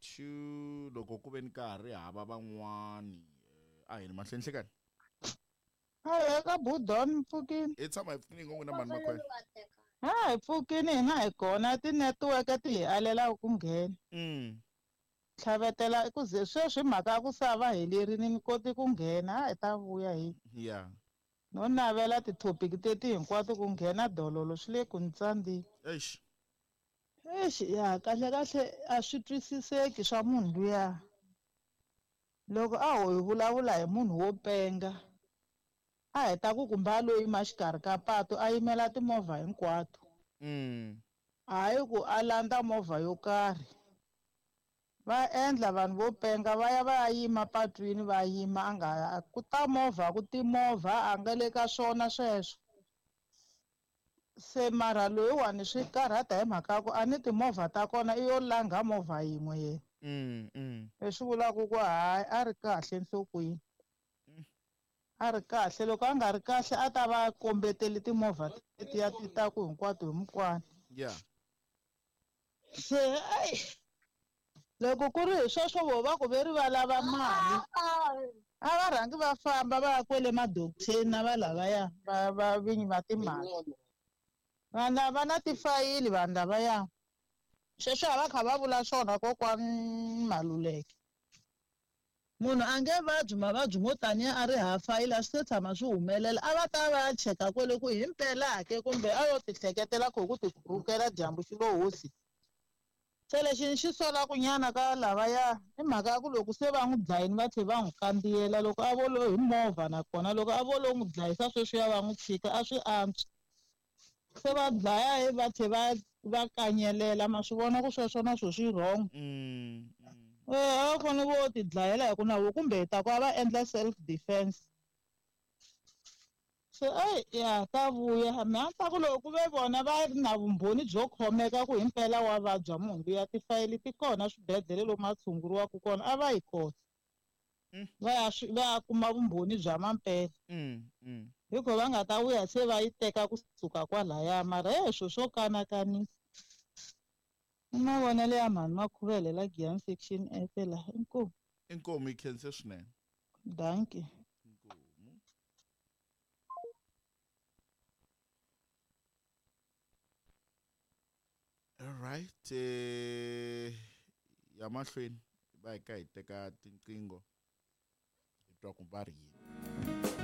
2 loko ku ve ni karhi hava van'wani a hi ni mahlweni hlekani Hayi eka Budon mpfukini. hi tshama hi pfukini ngopfu na mani makhwela Ha hi pfukini hina hi kona tinetiweke ti hi alelaku ku nghena. Tlhavetela ku ze sweswi mhaka ya ku sava helerini ni koti ku nghena hi ta vuya hi. ya No navela tithopiki teti hinkwato ku nghena dololo swi le ku ni tsandzeni. eish Ya kahle a swi twisiseki swa munhu luya. Loko a ho hi vulavula hi munhu wo penga a heta ku kumba loyi maxikarhi ka patu a yimela timovha hinkwato. Hayi ku a landza movha yo karhi. Va endla vanhu vo penga va ya yima patwini va yima a nga ku ta movha ku timovha a nga le ka swona sweswo. Se mara loyiwani swi karhata hi mhaka ku a ni timovha ta kona i yo langha movha yin'we yena. Leswi vulaka ku hayi a ri kahle nhlokweni. A ri kahle loko a nga ri kahle a ta va kombetele timovha letiya ti ta ku hinkwato hi mukwana. ya Se loko ku ri hi sweswo vo va ku ve ri va lava mali a va rhangi va famba va ya kwele madokoteni na va lavaya va vinyi va timali. Vanhu lava na tifayili vanhu lavaya sweswi a va kha va vula swona kokwani Maluleke. Munhu a nge vabyi mavabyi mo taniya a ri hava fayili a swi se tshama swi humelela a va ta va ya cheka kwele ku hi mpela ke kumbe a yo ti hleketela ku hi ku ti khurukela dyambu xi lo hosi. Se lexi ni xi solaka nyana ka lavaya i mhaka ya ku loko se va n'wi dlayini va tlhela va n'wi kandziyela loko a vo lo hi movha nakona loko a vo lo n'wi dlayisa sweswiya va n'wi tshika a swi antswa. Se va dlaya va tlhela va kanyelela ma swi vona ku sweswo na swo swi wrong. A va fanele vo ti dlayela hi ku na vo kumbe hi ta ku a va endla self defense. Se ya ta vuya mhaka ku loko ku ve vona va ri na vumbhoni byo khomeka ku himpela wa vabya munhu luya tifayili ti kona swibedhlele lomu a tshunguriwaka kona a va yi kota. Va ya kuma vumbhoni bya mampela. Hikuva va nga ta vuya se va yi teka kusuka kwalaya mara swilo swo kanakanisa. I mavonelo ya mhani Makhuvele la Giyani section etela inkomu. inkomu yi khense swinene Danke. inkomu alright ya mahlweni va hi ka hi teka tinqingho hi twa ku va ri yini